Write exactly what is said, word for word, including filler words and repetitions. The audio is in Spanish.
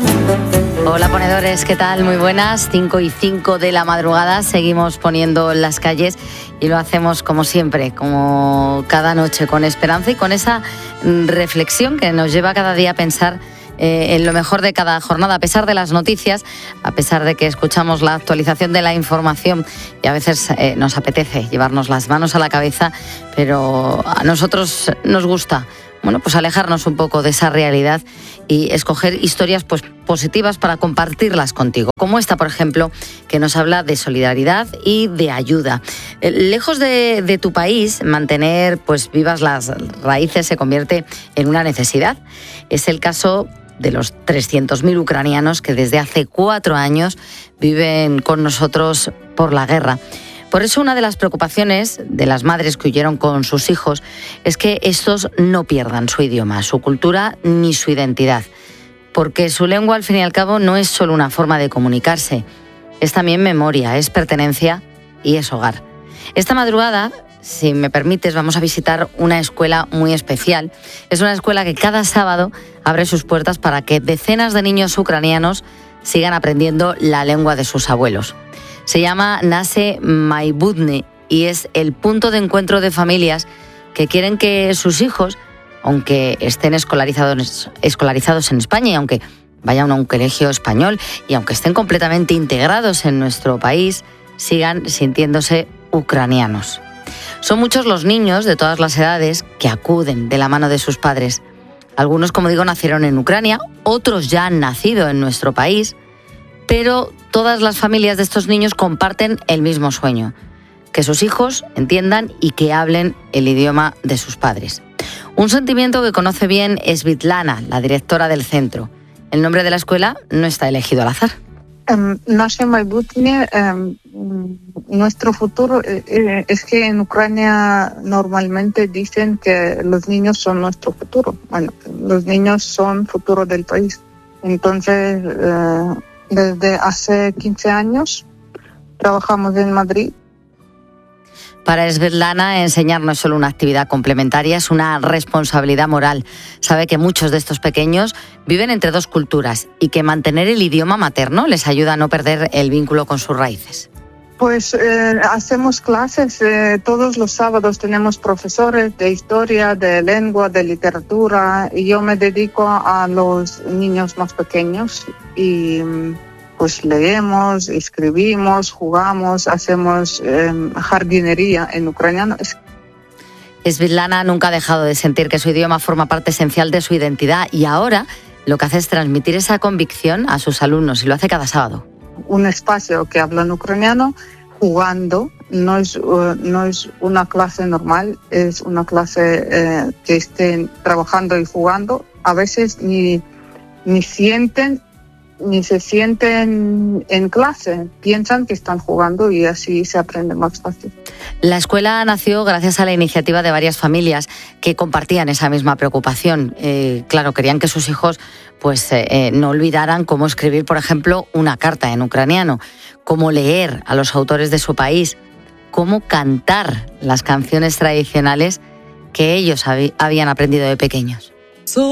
Hola ponedores, ¿qué tal? Muy buenas, cinco y cinco de la madrugada, seguimos poniendo las calles y lo hacemos como siempre, como cada noche, con esperanza y con esa reflexión que nos lleva cada día a pensar eh, en lo mejor de cada jornada, a pesar de las noticias, a pesar de que escuchamos la actualización de la información y a veces eh, nos apetece llevarnos las manos a la cabeza, pero a nosotros nos gusta, bueno, pues alejarnos un poco de esa realidad y escoger historias pues positivas para compartirlas contigo, como esta, por ejemplo, que nos habla de solidaridad y de ayuda. Eh, lejos de, de tu país, mantener pues vivas las raíces se convierte en una necesidad. Es el caso de los trescientos mil ucranianos que desde hace cuatro años viven con nosotros por la guerra. Por eso una de las preocupaciones de las madres que huyeron con sus hijos es que estos no pierdan su idioma, su cultura ni su identidad. Porque su lengua, al fin y al cabo, no es solo una forma de comunicarse. Es también memoria, es pertenencia y es hogar. Esta madrugada, si me permites, vamos a visitar una escuela muy especial. Es una escuela que cada sábado abre sus puertas para que decenas de niños ucranianos sigan aprendiendo la lengua de sus abuelos. Se llama Nasze Maybudne y es el punto de encuentro de familias que quieren que sus hijos, aunque estén escolarizados, escolarizados en España y aunque vayan a un colegio español y aunque estén completamente integrados en nuestro país, sigan sintiéndose ucranianos. Son muchos los niños de todas las edades que acuden de la mano de sus padres. Algunos, como digo, nacieron en Ucrania, otros ya han nacido en nuestro país, pero todas las familias de estos niños comparten el mismo sueño, que sus hijos entiendan y que hablen el idioma de sus padres. Un sentimiento que conoce bien Svitlana, la directora del centro. El nombre de la escuela no está elegido al azar. Um, Nasze Maybudne, um, nuestro futuro eh, es que en Ucrania normalmente dicen que los niños son nuestro futuro. Bueno, los niños son futuro del país. Entonces, eh, desde hace quince años trabajamos en Madrid. Para Svitlana, enseñar no es solo una actividad complementaria, es una responsabilidad moral. Sabe que muchos de estos pequeños viven entre dos culturas y que mantener el idioma materno les ayuda a no perder el vínculo con sus raíces. Pues eh, hacemos clases, eh, todos los sábados tenemos profesores de historia, de lengua, de literatura, y yo me dedico a los niños más pequeños y pues leemos, escribimos, jugamos, hacemos eh, jardinería en ucraniano. Svitlana nunca ha dejado de sentir que su idioma forma parte esencial de su identidad y ahora lo que hace es transmitir esa convicción a sus alumnos y lo hace cada sábado. Un espacio que hablan ucraniano jugando, no es, uh, no es una clase normal, es una clase eh, que estén trabajando y jugando. A veces ni, ni sienten ni se sienten en clase, piensan que están jugando y así se aprende más fácil. La escuela nació gracias a la iniciativa de varias familias que compartían esa misma preocupación. Eh, claro, querían que sus hijos pues, eh, no olvidaran cómo escribir, por ejemplo, una carta en ucraniano, cómo leer a los autores de su país, cómo cantar las canciones tradicionales que ellos hab- habían aprendido de pequeños.